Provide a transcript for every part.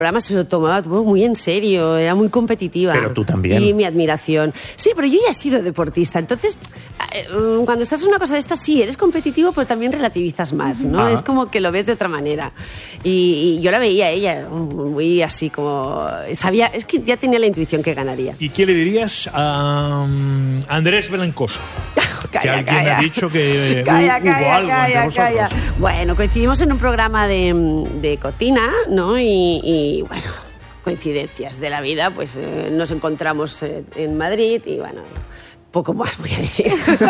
programa se lo tomaba todo muy en serio, era muy competitiva. Pero tú también. Y mi admiración. Sí, pero yo ya he sido deportista, entonces cuando estás en una cosa de estas, sí, eres competitivo, pero también relativizas más, ¿no? Es como que lo ves de otra manera. Y yo la veía a ella muy así como... sabía, es que ya tenía la intuición que ganaría. ¿Y qué le dirías a Andrés Belencoso? Que alguien ha dicho que hubo algo entre vosotros. Bueno, coincidimos en un programa de cocina, ¿no? Y bueno, coincidencias de la vida, pues nos encontramos en Madrid y bueno... poco más voy a decir.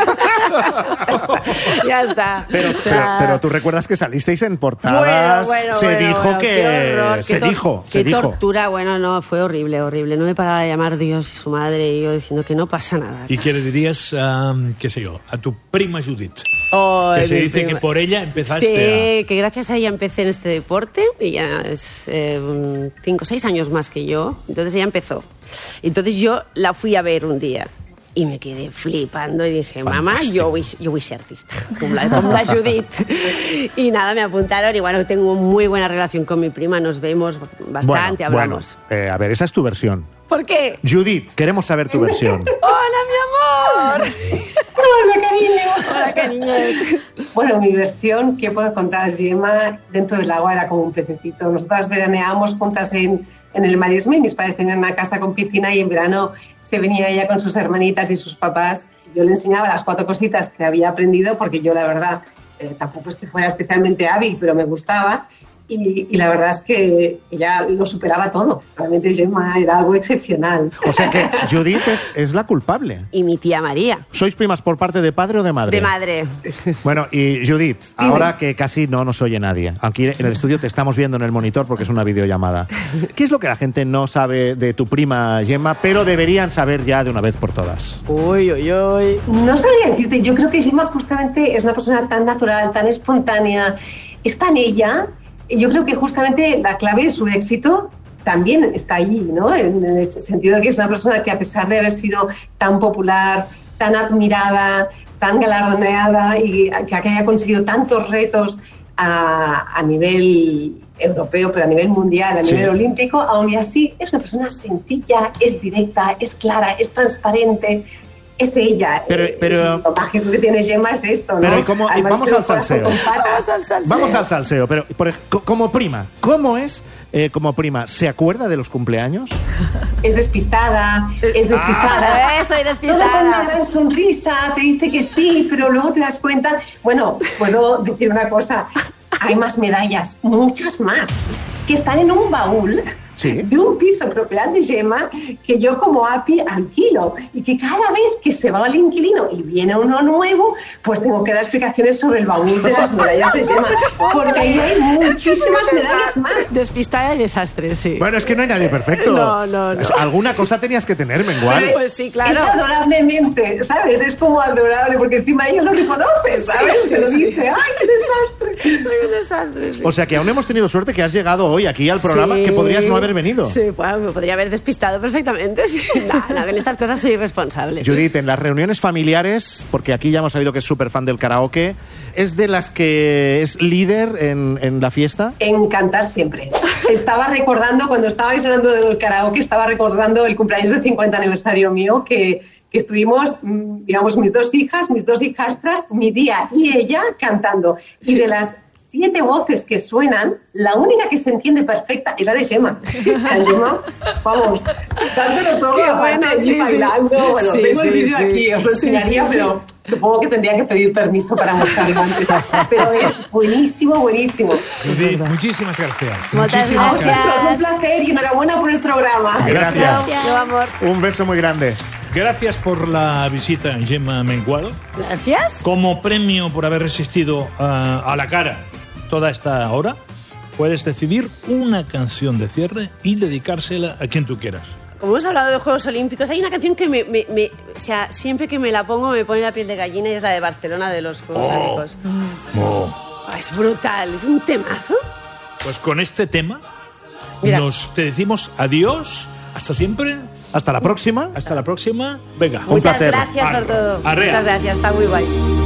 Ya está. Pero tú recuerdas que salisteis en portadas. Se dijo que... Qué tortura. Bueno, no, fue horrible. No me paraba de llamar Dios y su madre y yo diciendo que no pasa nada. ¿Y qué le dirías, qué sé yo, a tu prima Judit? Que se dice que por ella empezaste Sí, que gracias a ella empecé en este deporte. Ella es 5 o 6 años más que yo. Entonces ella empezó. Entonces yo la fui a ver un día. Y me quedé flipando y dije, mamá, yo voy a ser artista, como la Judit. Y nada, me apuntaron y bueno, tengo muy buena relación con mi prima, nos vemos bastante, hablamos. A ver, esa es tu versión. ¿Por qué? Judit, queremos saber tu versión. ¡Hola, mi amor! ¡Hola, cariño! ¡Hola, cariñet! Bueno, mi versión, ¿qué puedo contar? Gemma dentro del agua era como un pececito. Nosotras veraneábamos juntas en el Maresme. Mis padres tenían una casa con piscina y en verano se venía ella con sus hermanitas y sus papás. Yo le enseñaba las 4 cositas que había aprendido porque yo, la verdad, tampoco es que fuera especialmente hábil, pero me gustaba. Y la verdad es que ella lo superaba todo. Realmente Gemma era algo excepcional. O sea que Judit es la culpable. Y mi tía María. ¿Sois primas por parte de padre o de madre? De madre. Bueno, y Judit, ahora que casi no nos oye nadie, aunque en el estudio te estamos viendo en el monitor porque es una videollamada, ¿qué es lo que la gente no sabe de tu prima Gemma, pero deberían saber ya de una vez por todas? Uy. No sabría decirte. Yo creo que Gemma justamente es una persona tan natural, tan espontánea, es tan ella. Yo creo que justamente la clave de su éxito también está allí, ¿no? En el sentido de que es una persona que, a pesar de haber sido tan popular, tan admirada, tan galardoneada y que haya conseguido tantos retos a nivel europeo, pero a nivel mundial, a nivel olímpico, aún así es una persona sencilla, es directa, es clara, es transparente. Es ella. Pero lo mágico que tiene Gemma es esto, ¿no? Pero vamos al salseo. Vamos al salseo. Pero como prima, ¿cómo es como prima? ¿Se acuerda de los cumpleaños? Es despistada. Soy despistada. Todo con una gran sonrisa, te dice que sí, pero luego te das cuenta. Bueno, puedo decir una cosa. Hay más medallas, muchas más, que están en un baúl de un piso propiedad de Gemma que yo como API alquilo, y que cada vez que se va el inquilino y viene uno nuevo, pues tengo que dar explicaciones sobre el baúl de las medallas de Gemma, porque ahí hay muchísimas medallas más. Despistada y desastre, sí. Bueno, es que no hay nadie perfecto. No. Alguna cosa tenías que tener, Mengual. Pues sí, claro. Es adorablemente, ¿sabes? Es como adorable, porque encima ella lo reconoce, ¿sabes? Se lo dice, ¡ay, qué desastre! Soy un desastre, sí. O sea que aún hemos tenido suerte que has llegado hoy aquí al programa, que podrías no haber venido. Sí, bueno, me podría haber despistado perfectamente. Sí. No, en estas cosas soy responsable. Judit, en las reuniones familiares, porque aquí ya hemos sabido que es súper fan del karaoke, ¿es de las que es líder en la fiesta? En cantar siempre. Estaba recordando, cuando estabais hablando del karaoke, estaba recordando el cumpleaños del 50 aniversario mío, que estuvimos, digamos, mis 2 hijas, mis 2 hijastras, mi tía y ella cantando. Y de las 7 voces que suenan, la única que se entiende perfecta es la de Gemma. La Gemma, vamos, dándolo todo, qué aparte bueno, de bailando. Bueno, tengo el vídeo aquí, os lo enseñaría, pero supongo que tendría que pedir permiso para mostrarlo antes. Pero es buenísimo. Judit, muchísimas gracias. Muchas gracias. gracias. Un placer y enhorabuena por el programa. Gracias. Yo, amor. Un beso muy grande. Gracias por la visita, Gemma Mengual. Gracias. Como premio por haber resistido a la cara toda esta hora, puedes decidir una canción de cierre y dedicársela a quien tú quieras. Como hemos hablado de Juegos Olímpicos, hay una canción que o sea, siempre que me la pongo me pone la piel de gallina, y es la de Barcelona de los Juegos Olímpicos. Es brutal, es un temazo. Pues con este tema te decimos adiós, hasta siempre. Hasta la próxima. Hasta la próxima. Venga. Muchas gracias por todo. Arrea. Muchas gracias, está muy guay.